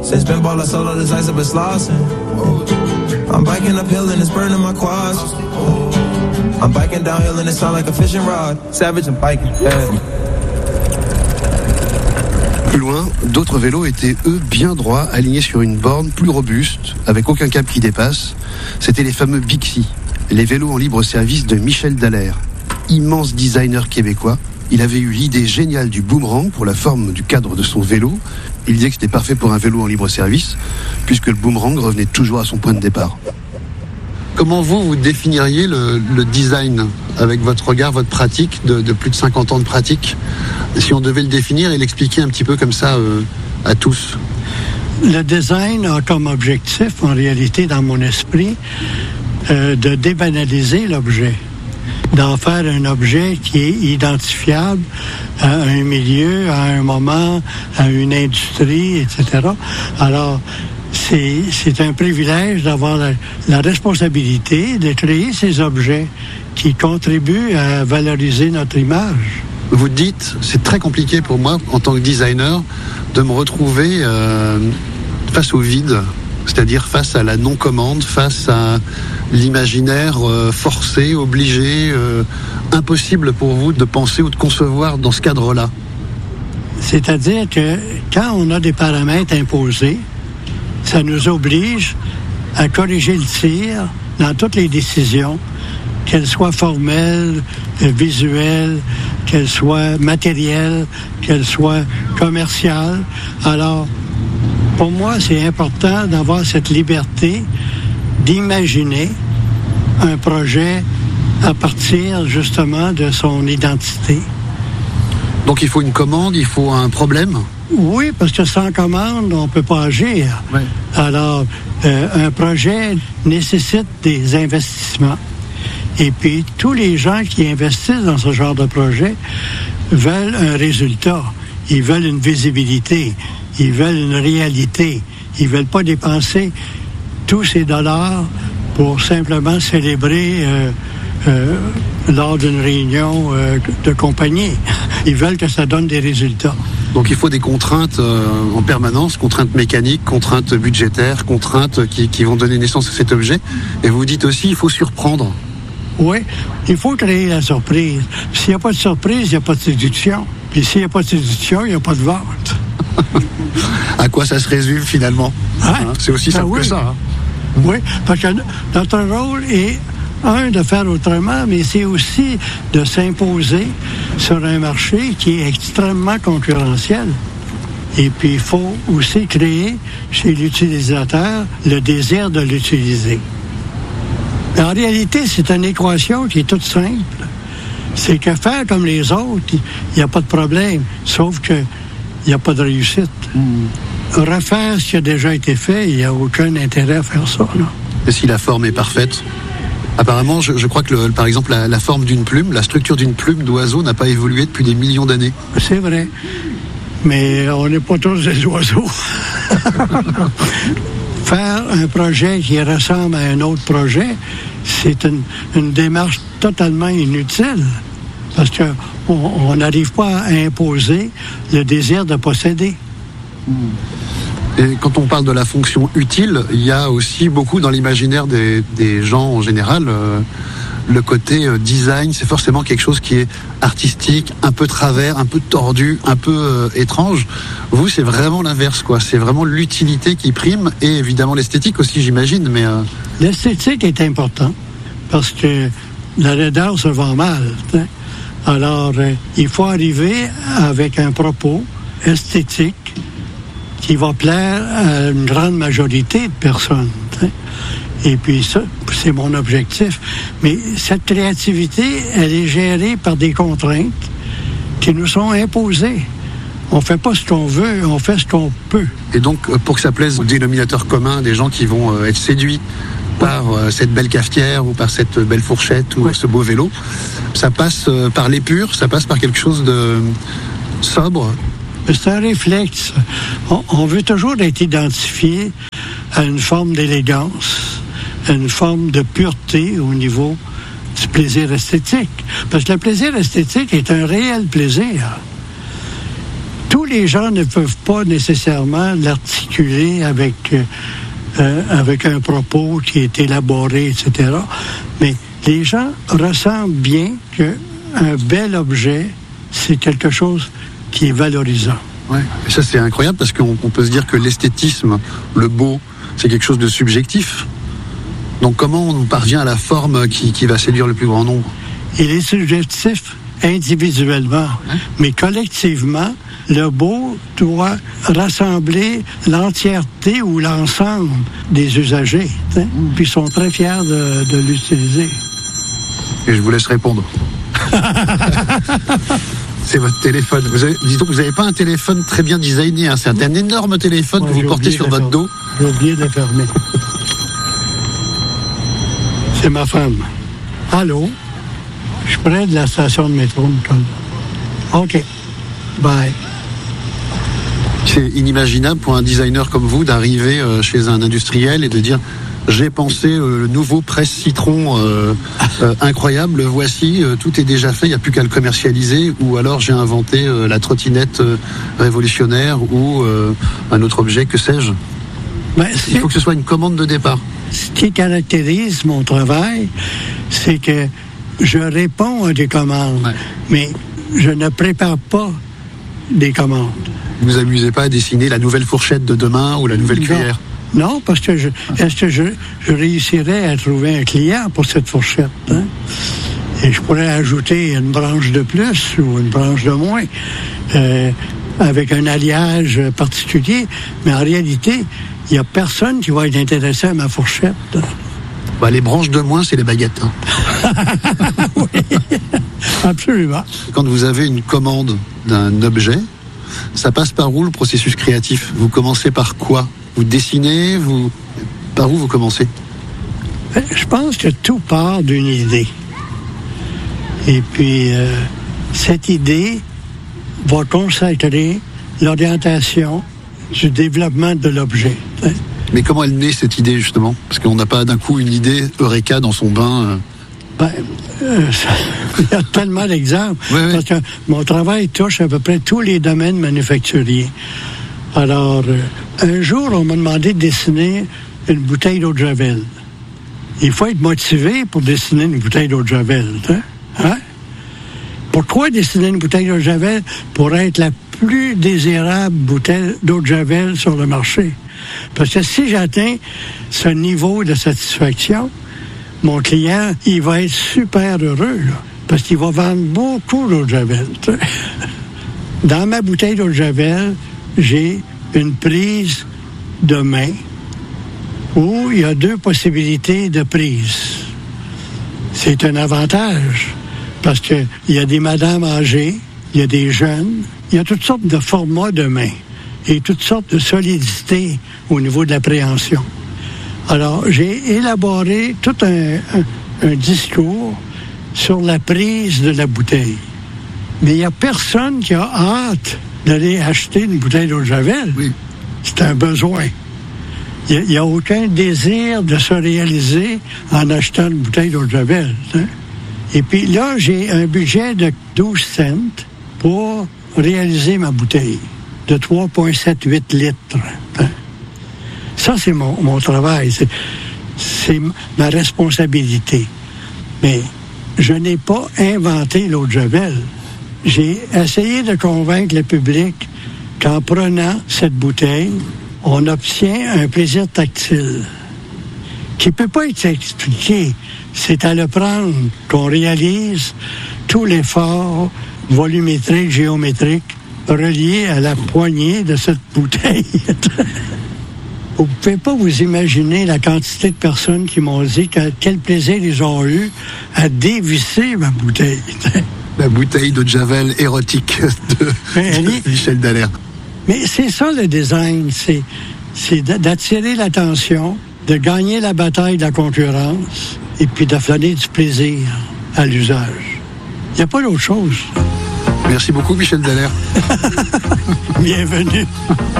Since pinball, I solo the ice up and slossing. I'm biking uphill and it's burning my quads. I'm biking downhill and it sound like a fishing rod. Savage and biking. Plus loin, d'autres vélos étaient eux bien droits, alignés sur une borne plus robuste, avec aucun câble qui dépasse. C'étaient les fameux Bixi, les vélos en libre service de Michel Dallaire, immense designer québécois. Il avait eu l'idée géniale du boomerang pour la forme du cadre de son vélo. Il disait que c'était parfait pour un vélo en libre service, puisque le boomerang revenait toujours à son point de départ. Comment vous définiriez le design avec votre regard, votre pratique de plus de 50 ans de pratique? Si on devait le définir et l'expliquer un petit peu comme ça à tous. Le design a comme objectif, en réalité, dans mon esprit, de débanaliser l'objet, d'en faire un objet qui est identifiable à un milieu, à un moment, à une industrie, etc. Alors, c'est un privilège d'avoir la responsabilité de créer ces objets qui contribuent à valoriser notre image. Vous dites, c'est très compliqué pour moi, en tant que designer, de me retrouver face au vide, c'est-à-dire face à la non-commande, face à l'imaginaire forcé, obligé, impossible pour vous de penser ou de concevoir dans ce cadre-là. C'est-à-dire que quand on a des paramètres imposés, ça nous oblige à corriger le tir dans toutes les décisions, qu'elles soient formelles, visuelles, qu'elles soient matérielles, qu'elles soient commerciales. Alors, pour moi, c'est important d'avoir cette liberté d'imaginer un projet à partir, justement, de son identité. Donc, il faut une commande, il faut un problème? Oui, parce que sans commande, on ne peut pas agir. Ouais. Alors, un projet nécessite des investissements. Et puis, tous les gens qui investissent dans ce genre de projet veulent un résultat. Ils veulent une visibilité. Ils veulent une réalité. Ils ne veulent pas dépenser tous ces dollars pour simplement célébrer lors d'une réunion de compagnie. Ils veulent que ça donne des résultats. Donc il faut des contraintes en permanence, contraintes mécaniques, contraintes budgétaires, contraintes qui vont donner naissance à cet objet. Et vous dites aussi, il faut surprendre. Oui, il faut créer la surprise. S'il n'y a pas de surprise, il n'y a pas de séduction. Puis s'il n'y a pas de séduction, il n'y a pas de vente. À quoi ça se résume finalement? C'est aussi simple que ça. Oui, parce que notre rôle est, de faire autrement, mais c'est aussi de s'imposer sur un marché qui est extrêmement concurrentiel. Et puis, il faut aussi créer chez l'utilisateur le désir de l'utiliser. En réalité, c'est une équation qui est toute simple. C'est que faire comme les autres, il n'y a pas de problème, sauf qu'il n'y a pas de réussite. Refaire ce qui a déjà été fait, il n'y a aucun intérêt à faire ça. Non? Et si la forme est parfaite? Apparemment, je crois que, par exemple, la forme d'une plume, la structure d'une plume d'oiseau n'a pas évolué depuis des millions d'années. C'est vrai. Mais on n'est pas tous des oiseaux. Faire un projet qui ressemble à un autre projet, c'est une démarche totalement inutile. Parce qu'on n'arrive pas à imposer le désir de posséder. Et quand on parle de la fonction utile, il y a aussi beaucoup dans l'imaginaire des gens en général, le côté design, c'est forcément quelque chose qui est artistique, un peu travers, un peu tordu, un peu étrange. Vous, c'est vraiment l'inverse, quoi. C'est vraiment l'utilité qui prime et évidemment l'esthétique aussi, j'imagine. Mais l'esthétique est importante parce que la laideur se vend mal. Hein? Alors, il faut arriver avec un propos esthétique qui va plaire à une grande majorité de personnes. Hein? Et puis ça, c'est mon objectif. Mais cette créativité, elle est gérée par des contraintes qui nous sont imposées. On ne fait pas ce qu'on veut, on fait ce qu'on peut. Et donc, pour que ça plaise au dénominateur commun des gens qui vont être séduits par cette belle cafetière ou par cette belle fourchette ou ce beau vélo, ça passe par l'épure, ça passe par quelque chose de sobre. C'est un réflexe. On veut toujours être identifié à une forme d'élégance, à une forme de pureté au niveau du plaisir esthétique. Parce que le plaisir esthétique est un réel plaisir. Tous les gens ne peuvent pas nécessairement l'articuler avec un propos qui est élaboré, etc. Mais les gens ressentent bien qu'un bel objet, c'est quelque chose qui est valorisant. Ouais. Et ça, c'est incroyable parce qu'on peut se dire que l'esthétisme, le beau, c'est quelque chose de subjectif. Donc comment on parvient à la forme qui va séduire le plus grand nombre? Il est subjectif individuellement, mais collectivement, le beau doit rassembler l'entièreté ou l'ensemble des usagers. Puis ils sont très fiers de l'utiliser. Et je vous laisse répondre. C'est votre téléphone. Dis-donc, vous n'avez pas un téléphone très bien designé. Hein. C'est un énorme téléphone que vous portez sur votre dos. J'ai oublié de le fermer. C'est ma femme. Allô? Je suis près de la station de métro, Nicole. OK. Bye. C'est inimaginable pour un designer comme vous d'arriver chez un industriel et de dire j'ai pensé le nouveau presse-citron incroyable, le voici, tout est déjà fait, il n'y a plus qu'à le commercialiser, ou alors j'ai inventé la trottinette révolutionnaire ou un autre objet, que sais-je. Il faut que ce soit une commande de départ. Ce qui caractérise mon travail, c'est que je réponds à des commandes, mais je ne prépare pas des commandes. Vous amusez pas à dessiner la nouvelle fourchette de demain ou la nouvelle cuillère? Non, parce que est-ce que je réussirais à trouver un client pour cette fourchette? Hein? Et je pourrais ajouter une branche de plus ou une branche de moins avec un alliage particulier, mais en réalité, il n'y a personne qui va être intéressé à ma fourchette. Les branches de moins, c'est les baguettes. Hein. Oui, absolument. Quand vous avez une commande d'un objet, ça passe par où le processus créatif? Vous commencez par quoi? Vous dessinez? Par où vous commencez? Je pense que tout part d'une idée. Et puis, cette idée va consacrer l'orientation du développement de l'objet. Mais comment elle naît, cette idée, justement? Parce qu'on n'a pas d'un coup une idée eureka dans son bain. Il y a tellement d'exemples. Oui. Parce que mon travail touche à peu près tous les domaines manufacturiers. Alors, un jour, on m'a demandé de dessiner une bouteille d'eau de Javel. Il faut être motivé pour dessiner une bouteille d'eau de Javel. Hein? Pourquoi dessiner une bouteille d'eau de Javel? Pour être la plus désirable bouteille d'eau de Javel sur le marché. Parce que si j'atteins ce niveau de satisfaction, mon client, il va être super heureux, là, parce qu'il va vendre beaucoup d'eau de Javel. Dans ma bouteille d'eau de Javel, j'ai une prise de main où il y a 2 possibilités de prise. C'est un avantage parce qu'il y a des madames âgées, il y a des jeunes, il y a toutes sortes de formats de main et toutes sortes de solidité au niveau de l'appréhension. Alors, j'ai élaboré tout un discours sur la prise de la bouteille. Mais il n'y a personne qui a hâte d'aller acheter une bouteille d'eau de Javel. Oui. C'est un besoin. Il n'y a aucun désir de se réaliser en achetant une bouteille d'eau de Javel. Hein? Et puis là, j'ai un budget de 12 cents pour réaliser ma bouteille de 3,78 litres. Hein? Ça, c'est mon travail. C'est ma responsabilité. Mais je n'ai pas inventé l'eau de Javel. J'ai essayé de convaincre le public qu'en prenant cette bouteille, on obtient un plaisir tactile qui ne peut pas être expliqué. C'est à le prendre qu'on réalise tout l'effort volumétrique, géométrique relié à la poignée de cette bouteille. Vous ne pouvez pas vous imaginer la quantité de personnes qui m'ont dit quel plaisir ils ont eu à dévisser ma bouteille. La bouteille de Javel érotique de Michel Dallaire. Mais c'est ça le design, c'est d'attirer l'attention, de gagner la bataille de la concurrence et puis de donner du plaisir à l'usage. Il n'y a pas d'autre chose. Merci beaucoup, Michel Dallaire. Bienvenue.